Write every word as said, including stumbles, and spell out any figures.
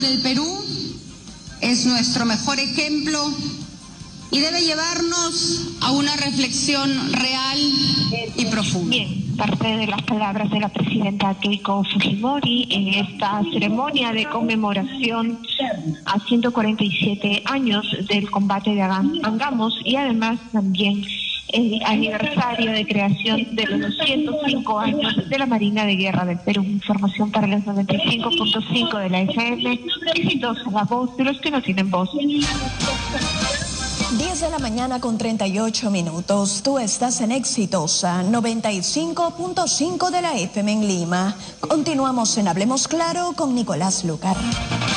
del Perú es nuestro mejor ejemplo y debe llevarnos a una reflexión real y profunda. Bien, parte de las palabras de la presidenta Keiko Fujimori en esta ceremonia de conmemoración a ciento cuarenta y siete años del combate de Angamos y además también el aniversario de creación de los doscientos cinco años de la Marina de Guerra del Perú. Información para los noventa y cinco punto cinco de la F M, exitosa, la voz de los que no tienen voz. diez de la mañana con treinta y ocho minutos. Tú estás en Exitosa, noventa y cinco punto cinco de la F M en Lima. Continuamos en Hablemos Claro con Nicolás Lucar.